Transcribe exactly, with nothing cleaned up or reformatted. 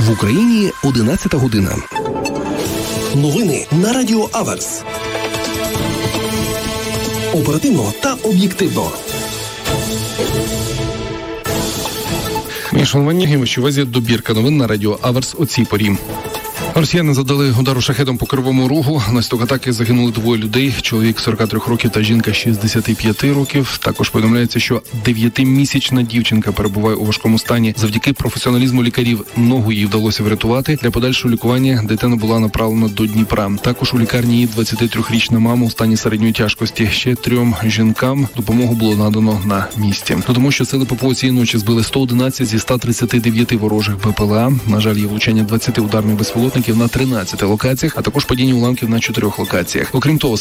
В Україні одинадцята година. Новини на Радіо Аверс. Оперативно та об'єктивно. Шанування в увазі добірка новин на Радіо Аверс о цій порі. Росіяни завдали удару шахедом по Кривому Рогу. Внаслідок атаки загинули двоє людей. Чоловік сорок три років та жінка шістдесят п'ять років. Також повідомляється, що дев'ятимісячна дівчинка перебуває у важкому стані. Завдяки професіоналізму лікарів ногу їй вдалося врятувати. Для подальшого лікування дитина була направлена до Дніпра. Також у лікарні є двадцятитрирічна мама у стані середньої тяжкості. Ще трьом жінкам допомогу було надано на місці. Тому що сили ППО цієї ночі збили сто одинадцять зі ста тридцяти дев'яти ворожих БПЛА. На жаль, є влучання двадцяти ударних безпілотників на тринадцяти локаціях, а також падіння уламків на чотирьох локаціях. Окрім того,